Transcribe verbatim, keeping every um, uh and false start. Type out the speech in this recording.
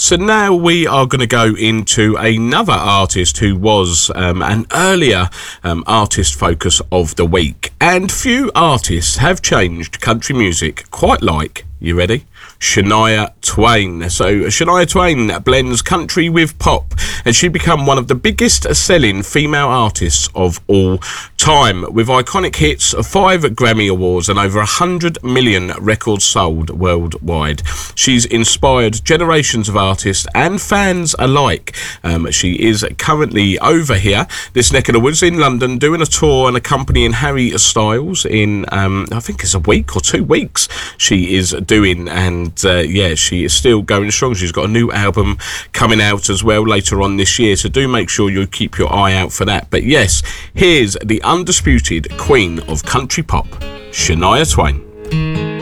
So now we are going to go into another artist who was um, an earlier um, artist focus of the week. And few artists have changed country music quite like, you ready? Shania Twain. So Shania Twain blends country with pop, and she became one of the biggest selling female artists of all time, with iconic hits, five Grammy Awards and over one hundred million records sold worldwide. She's inspired generations of artists and fans alike. Um, she is currently over here, this neck of the woods in London, doing a tour and accompanying Harry Styles in, um, I think it's a week or two weeks she is doing, and uh, yeah, she is still going strong. She's got a new album coming out as well later on this year, so do make sure you keep your eye out for that. But yes, here's the undisputed queen of country pop, Shania Twain.